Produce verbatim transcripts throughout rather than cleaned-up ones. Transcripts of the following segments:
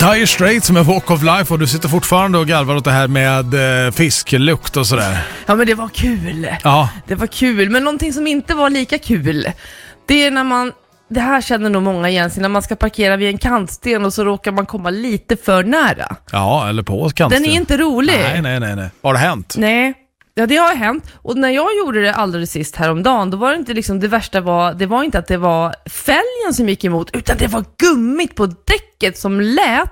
Dire Straits med Walk of Life, och du sitter fortfarande och garvar åt det här med eh, fisklukt och sådär. Ja, men det var kul. Ja. Det var kul, men någonting som inte var lika kul, det är när man, det här känner nog många igen sig, när man ska parkera vid en kantsten och så råkar man komma lite för nära. Ja, eller på kantsten. Den är inte rolig. Nej, nej, nej, nej. Har det hänt? Nej. Ja, det har hänt. Och när jag gjorde det alldeles sist häromdagen, då var det inte liksom, det värsta var, det var inte att det var fälgen som gick emot, utan det var gummit på däcket som lät.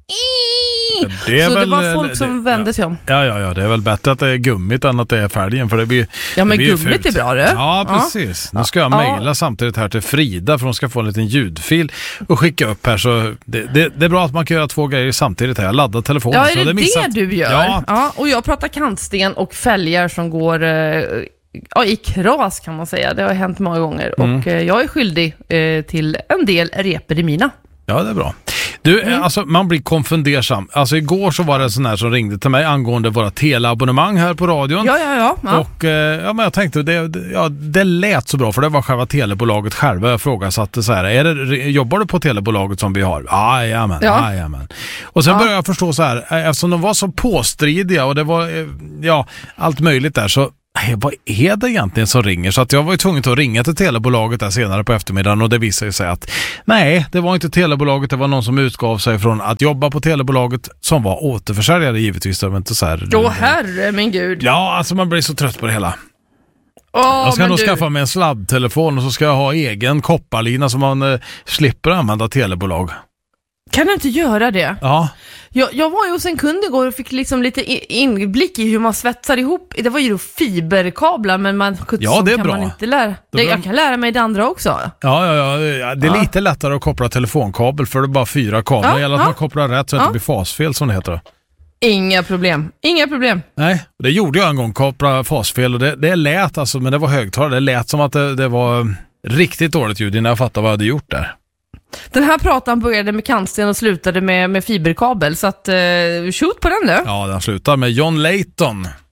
Det så väl, det var folk som det, vände ja. sig om. Ja, ja, ja, det är väl bättre att det är gummit än att det är fälgen, för det blir Ja, men det blir gummit är bra, det. Ja, precis. Ja. Nu ska jag ja. mejla samtidigt här till Frida, för hon ska få en liten ljudfil och skicka upp här, så det, det, det är bra att man kan göra två grejer samtidigt här. Jag laddar telefonen. Ja, är det så det, det du gör? Ja. ja. Och jag pratar kantsten och fälgar som går eh, ja, i kras, kan man säga. Det har hänt många gånger. Mm. Och eh, jag är skyldig eh, till en del repor i mina. Ja, det är bra. Du, Mm. alltså man blir konfundersam. Alltså igår så var det en sån här som ringde till mig angående våra teleabonnemang här på radion. Ja, ja, ja. ja. Och eh, ja, men jag tänkte, det, det, ja, det lät så bra, för det var själva telebolaget själva. Jag frågasatte så här, är det, jobbar du på telebolaget som vi har? Ah, jajamän, ja, jajamän. Och sen ja. började jag förstå så här, eftersom de var så påstridiga och det var, eh, ja, allt möjligt där, så vad är det egentligen som ringer? Så att jag var ju tvungen att ringa till telebolaget där senare på eftermiddagen, och det visade sig att nej, det var inte telebolaget, det var någon som utgav sig från att jobba på telebolaget som var återförsäljare givetvis. Det var inte så här. Åh, herre min gud. Ja, alltså man blir så trött på det hela. Åh, jag ska nog du... skaffa mig en sladdtelefon, och så ska jag ha egen kopparlina så man eh, slipper använda telebolag. Kan du inte göra det? Ja. Jag, jag var ju hos en kund igår och fick liksom lite inblick i hur man svetsar ihop. Det var ju då fiberkablar, men man, ja, det är kan bra. man inte lära. Det, jag kan lära mig det andra också. Ja, ja, ja. Det är ja. lite lättare att koppla telefonkabel, för det är bara fyra kablar. Ja, det gäller att ja. man kopplar rätt så att ja. det blir fasfel, som det heter. Inga problem. Inga problem. Nej, det gjorde jag en gång, koppla fasfel, och det, det lät alltså, men det var högtalare. Det lät som att det, det var riktigt dåligt ljud innan jag fattade vad jag hade gjort där. Den här pratan började med kantsten och slutade med, med fiberkabel, så att uh, shoot på den nu. Ja, den slutar med John Layton.